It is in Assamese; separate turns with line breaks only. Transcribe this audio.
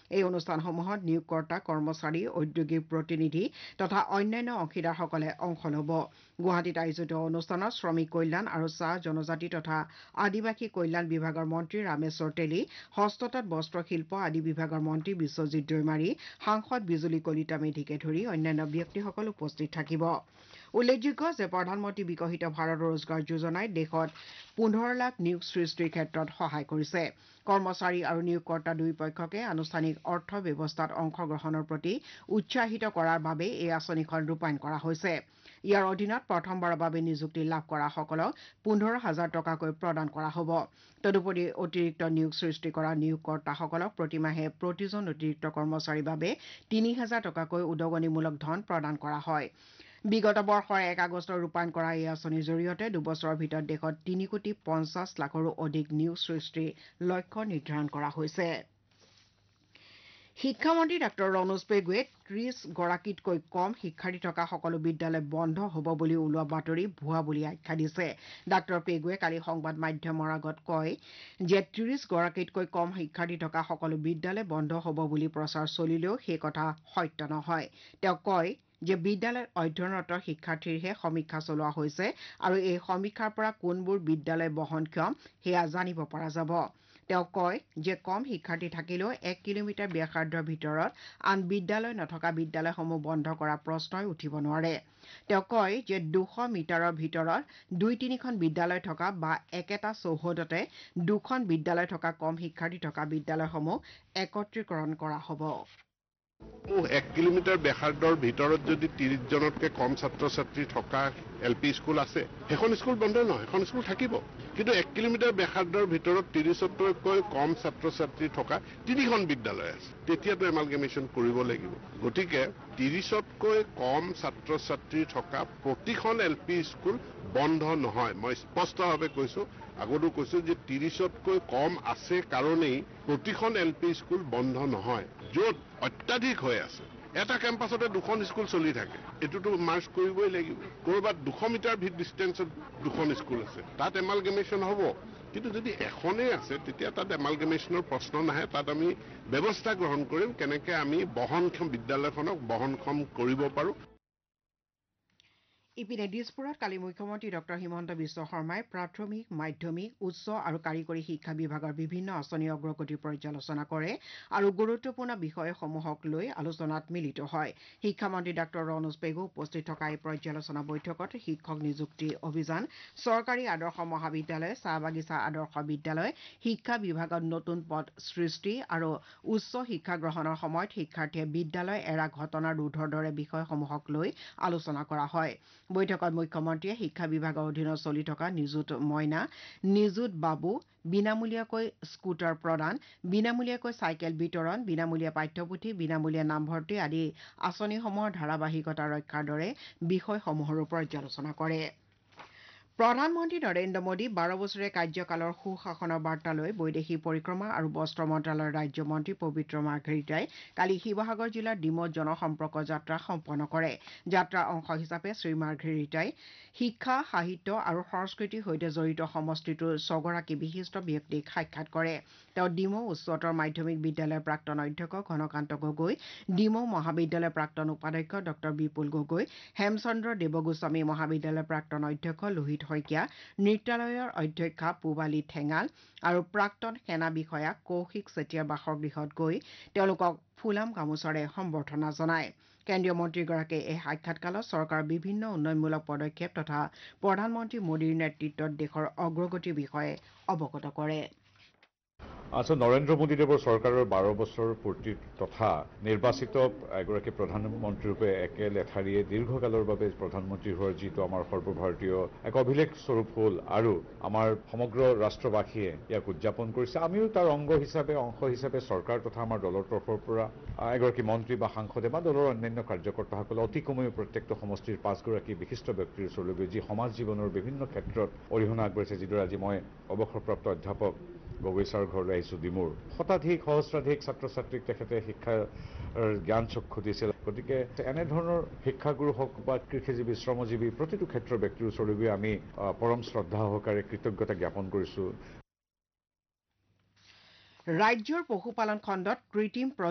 এই অনুষ্ঠানসমূহত নিয়োগকৰ্তা কৰ্মচাৰী ঔদ্যোগিক প্ৰতিনিধি তথা অন্যান্য অংশীদাৰসকলে অংশ ল'ব গুৱাহাটীত আয়োজিত অনুষ্ঠানত শ্ৰমিক কল্যাণ আৰু চাহ জনজাতি তথা আদিবাসী কল্যাণ বিভাগৰ মন্ত্ৰী ৰামেশ্বৰ তেলী হস্ততাঁত বস্ত্ৰশিল্প আদি বিভাগৰ মন্ত্ৰী বিশ্বজিৎ দৈমাৰী সাংসদ বিজুলী কলিতা মেধিকে ধৰি অন্যান্য ব্যক্তিসকল উপস্থিত থাকিব উল্লেখযোগ্য যে প্ৰধানমন্ত্ৰী বিকশিত ভাৰত ৰোজগাৰ যোজনাই দেশত 15 লাখ নিয়োগ সৃষ্টিৰ ক্ষেত্ৰত সহায় কৰিছে কৰ্মচাৰী আৰু নিয়োগকৰ্তা দুই পক্ষকে আনুষ্ঠানিক অৰ্থ ব্যৱস্থাত অংশগ্ৰহণৰ প্ৰতি উৎসাহিত কৰাৰ বাবে এই আঁচনিখন ৰূপায়ণ কৰা হৈছে ইয়াৰ অধীনত প্ৰথমবাৰৰ বাবে নিযুক্তি লাভ কৰাসকলক 15,000 টকাকৈ প্ৰদান কৰা হ'ব তদুপৰি অতিৰিক্ত নিয়োগ সৃষ্টি কৰা নিয়োগকৰ্তাসকলক প্ৰতিমাহে প্ৰতিজন অতিৰিক্ত কৰ্মচাৰীৰ বাবে 3,000 টকাকৈ উদগনিমূলক ধন প্ৰদান কৰা হয় বিগত বৰ্ষৰ 1 আগষ্টত ৰূপায়ণ কৰা এই আঁচনিৰ জৰিয়তে দুবছৰৰ ভিতৰত দেশত 3,50 লাখৰো অধিক নিয়োগ সৃষ্টিৰ লক্ষ্য নিৰ্ধাৰণ কৰা হৈছে শিক্ষামন্ত্ৰী ডাঃ ৰণোজ পেগুৱে 30 গৰাকীতকৈ কম শিক্ষাৰ্থী থকা সকলো বিদ্যালয় বন্ধ হ'ব বুলি ওলোৱা বাতৰি ভুৱা বুলি আখ্যা দিছে ডাঃ পেগুৱে কালি সংবাদ মাধ্যমৰ আগত কয় যে 30 গৰাকীতকৈ কম শিক্ষাৰ্থী থকা সকলো বিদ্যালয় বন্ধ হ'ব বুলি প্ৰচাৰ চলিলেও সেই কথা সত্য নহয় তেওঁ কয় যে বিদ্যালয়ত অধ্যয়নৰত শিক্ষাৰ্থীৰহে সমীক্ষা চলোৱা হৈছে আৰু এই সমীক্ষাৰ পৰা কোনবোৰ বিদ্যালয় বহনক্ষম সেয়া জানিব পৰা যাব তেওঁ কয় যে কম শিক্ষাৰ্থী থাকিলেও 1 কিলোমিটাৰ ব্যাসাৰ্ধৰ ভিতৰত আন বিদ্যালয় নথকা বিদ্যালয়সমূহ বন্ধ কৰা প্ৰশ্নই উঠিব নোৱাৰে তেওঁ কয় যে 200 মিটাৰৰ ভিতৰত 2-3খন বিদ্যালয় থকা বা একেটা চৌহদতে 2খন বিদ্যালয় থকা কম শিক্ষাৰ্থী থকা বিদ্যালয়সমূহ একত্ৰীকৰণ কৰা হ'ব
1 কিলোমিটাৰ ব্যাসাৰ্ধৰ ভিতৰত যদি 30 জনতকৈ কম ছাত্ৰ ছাত্ৰী থকা এলপি স্কুল আছে সেইখন স্কুল বন্ধ নহয় এখন স্কুল থাকিব কিন্তু 1 কিলোমিটাৰ ব্যাসাৰ্ধৰ ভিতৰত 30তকৈ কম ছাত্ৰ ছাত্ৰী থকা 3খন বিদ্যালয় আছে তেতিয়াতো এমালগেমেশ্যন কৰিব লাগিব গতিকে 30তকৈ কম ছাত্ৰ ছাত্ৰী থকা প্ৰতিখন এলপি স্কুল বন্ধ নহয় মই স্পষ্টভাৱে কৈছো আগতো কৈছো যে 30তকৈ কম আছে কাৰণেই প্ৰতিখন এলপি স্কুল বন্ধ নহয় য'ত অত্যাধিক হৈ আছে এটা কেম্পাছতে দুখন স্কুল চলি থাকে এটোটো মাৰ্চ কৰিবই লাগিব কৰবাত 200 মিটাৰ ডিসটেন্সত দুখন স্কুল আছে তাত এমালগেমেশ্যন হ'ব কিন্তু যদি এখনেই আছে তেতিয়া তাত এমালগেমেশ্যনৰ প্ৰশ্ন নাহে তাত আমি ব্যৱস্থা গ্ৰহণ কৰিম কেনেকৈ আমি বহনক্ষম বিদ্যালয়খনক বহনক্ষম কৰিব পাৰো
ইপিনে দিছপুৰত কালি মুখ্যমন্ত্ৰী ডঃ হিমন্ত বিশ্ব শৰ্মাই প্ৰাথমিক মাধ্যমিক উচ্চ আৰু কাৰিকৰী শিক্ষা বিভাগৰ বিভিন্ন আঁচনিৰ অগ্ৰগতি পৰ্যালোচনা কৰে আৰু গুৰুত্বপূৰ্ণ বিষয়সমূহক লৈ আলোচনাত মিলিত হয় শিক্ষামন্ত্ৰী ডঃ ৰণোজ পেগু উপস্থিত থকা এই পৰ্যালোচনা বৈঠকত শিক্ষক নিযুক্তি অভিযান চৰকাৰী আদৰ্শ মহাবিদ্যালয় চাহ বাগিচা আদৰ্শ বিদ্যালয় শিক্ষা বিভাগত নতুন পদ সৃষ্টি আৰু উচ্চ শিক্ষা গ্ৰহণৰ সময়ত শিক্ষাৰ্থীয়ে বিদ্যালয় এৰা ঘটনা ৰোধৰ দৰে বিষয়সমূহক লৈ আলোচনা কৰা হয় বৈঠকত মুখ্যমন্ত্ৰীয়ে শিক্ষা বিভাগৰ অধীনত চলি থকা নিযুত মইনা নিযুত বাবু বিনামূলীয়াকৈ স্কুটাৰ প্ৰদান বিনামূলীয়াকৈ চাইকেল বিতৰণ বিনামূলীয়া পাঠ্যপুথি বিনামূলীয়া নামভৰ্তি আদি আঁচনিসমূহৰ ধাৰাবাহিকতা ৰক্ষাৰ দৰে বিষয়সমূহৰো পৰ্যালোচনা কৰে প্ৰধানমন্ত্ৰী নৰেন্দ্ৰ মোদী 12 বছৰীয়া কাৰ্যকালৰ সুশাসনৰ বাৰ্তা লৈ বৈদেশিক পৰিক্ৰমা আৰু বস্ত্ৰ মন্ত্ৰালয়ৰ ৰাজ্যমন্ত্ৰী পবিত্ৰ মাৰ্ঘেৰিটাই কালি শিৱসাগৰ জিলাৰ ডিমৌত জনসম্পৰ্ক যাত্ৰা সম্পন্ন কৰে যাত্ৰাৰ অংশ হিচাপে শ্ৰী মাৰ্ঘেৰিটাই শিক্ষা সাহিত্য আৰু সংস্কৃতিৰ সৈতে জড়িত সমষ্টিটোৰ 6গৰাকী বিশিষ্ট ব্যক্তিক সাক্ষাৎ কৰে তেওঁ ডিমৌ উচ্চতৰ মাধ্যমিক বিদ্যালয়ৰ প্ৰাক্তন অধ্যক্ষ ঘনকান্ত গগৈ ডিমৌ মহাবিদ্যালয়ৰ প্ৰাক্তন উপাধ্যক্ষ ডঃ বিপুল গগৈ হেমচন্দ্ৰ দেৱগোস্বামী মহাবিদ্যালয়ৰ প্ৰাক্তন অধ্যক্ষ লোহিত শইকীয়া নৃত্যালয়ৰ অধ্যক্ষা পূবালী ঠেঙাল আৰু প্ৰাক্তন সেনা বিষয়া কৌশিক চেতিয়াৰ বাসগৃহত গৈ তেওঁলোকক ফুলাম গামোচাৰে সম্বৰ্ধনা জনায় কেন্দ্ৰীয় মন্ত্ৰীগৰাকীয়ে এই সাক্ষাৎকালত চৰকাৰৰ বিভিন্ন উন্নয়নমূলক পদক্ষেপ তথা প্ৰধানমন্ত্ৰী মোদীৰ নেতৃত্বত দেশৰ অগ্ৰগতিৰ বিষয়ে অৱগত কৰে
নৰেন্দ্ৰ মোদীদেৱৰ চৰকাৰৰ 12 বছৰ পূৰ্তি তথা নিৰ্বাচিত এগৰাকী প্ৰধানমন্ত্ৰীৰূপে একে লেঠাৰিয়ে দীৰ্ঘকালৰ বাবে প্ৰধানমন্ত্ৰী হোৱাৰ যিটো আমাৰ সৰ্বভাৰতীয় এক অভিলেখ স্বৰূপ হ'ল আৰু আমাৰ সমগ্ৰ ৰাষ্ট্ৰবাসীয়ে ইয়াক উদযাপন কৰিছে আমিও তাৰ অংশ হিচাপে চৰকাৰ তথা আমাৰ দলৰ তৰফৰ পৰা এগৰাকী মন্ত্ৰী বা সাংসদে বা দলৰ অন্যান্য কাৰ্যকৰ্তাসকলে অতি কমেও প্ৰত্যেকটো সমষ্টিৰ 5গৰাকী বিশিষ্ট ব্যক্তিৰ ওচৰলৈ যি সমাজ জীৱনৰ বিভিন্ন ক্ষেত্ৰত অৰিহণা আগবঢ়াইছে যিদৰে আজি মই অৱসৰপ্ৰাপ্ত অধ্যাপক গগৈ ছাৰৰ ঘৰলৈ আহিছোঁ ডিমৌৰ শতাধিক সহস্ৰাধিক ছাত্ৰ ছাত্ৰীক তেখেতে শিক্ষাৰ জ্ঞান চক্ষু দিছিল গতিকে এনেধৰণৰ শিক্ষাগুৰু হওক বা কৃষিজীৱী শ্ৰমজীৱী প্ৰতিটো ক্ষেত্ৰৰ ব্যক্তিৰ ওচৰলৈ গৈ আমি পৰম শ্ৰদ্ধা সহকাৰে কৃতজ্ঞতা জ্ঞাপন কৰিছোঁ
ৰাজ্যৰ পশুপালন খণ্ডত কৃত্ৰিম